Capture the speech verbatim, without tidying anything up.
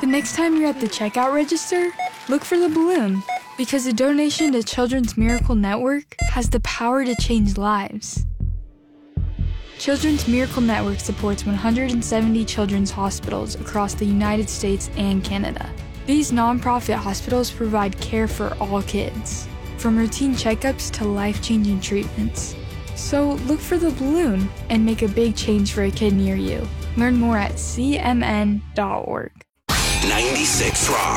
The next time you're at the checkout register, look for the balloon, because a donation to Children's Miracle Network has the power to change lives. Children's Miracle Network supports one hundred seventy children's hospitals across the United States and Canada. These nonprofit hospitals provide care for all kids, from routine checkups to life-changing treatments. So look for the balloon and make a big change for a kid near you. Learn more at c m n dot org. ninety-six Rock.